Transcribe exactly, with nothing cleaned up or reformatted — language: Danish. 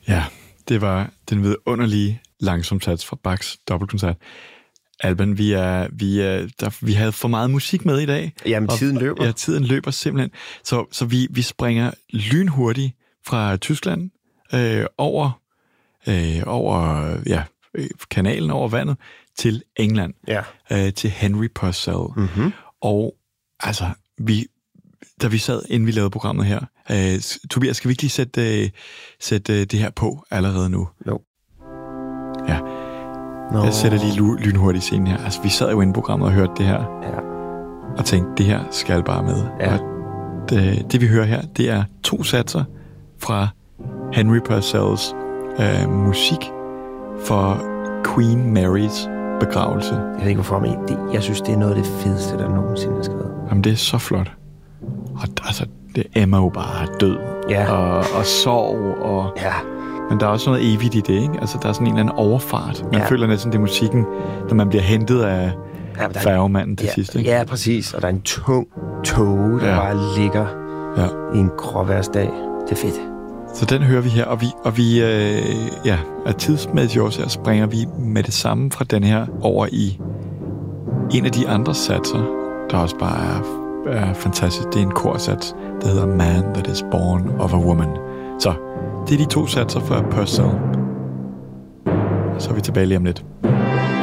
Ja, det var den vidunderlige langsomsats fra Bachs dobbeltkoncert. Alban, vi er, vi er, der, vi havde for meget musik med i dag. Jamen, og, tiden løber. Ja, tiden løber simpelthen. Så, så vi, vi springer lynhurtigt fra Tyskland øh, over, øh, over ja, kanalen, over vandet, til England. Ja. Øh, til Henry Purcell. Mm-hmm. Og altså, vi, da vi sad, inden vi lavede programmet her, øh, Tobias, skal vi ikke lige sætte, øh, sætte øh, det her på allerede nu? Jo. Ja. No. Jeg sætter lige lynhurtigt scenen her. Altså, vi sad jo inde i programmet og hørte det her. Ja. Og tænkte, det her skal bare med. Ja. Og det, det, vi hører her, det er to satser fra Henry Purcells øh, musik for Queen Marys begravelse. Jeg ved ikke, hvorfor, men det, jeg synes, det er noget af det fedeste, der nogensinde er skrevet. Jamen, det er så flot. Og altså, det emmer jo bare død. Ja. Og, og sorg. Og, ja. Men der er også noget evigt i det, ikke? Altså, der er sådan en eller anden overfart. Man ja. føler næsten, det er musikken, når man bliver hentet af ja, færgemanden til ja, sidst, ikke? Ja, præcis. Og der er en tung tåge, der ja. bare ligger ja. i en gråværsdag. Det er fedt. Så den hører vi her, og vi, og vi øh, ja, er tidsmæssigt også her, springer vi med det samme fra den her over i en af de andre satser, der også bare er, er fantastisk. Det er en korsats, der hedder Man That Is Born of a Woman. Så det er de to satser fra Purcell. Så er vi tilbage lige om lidt.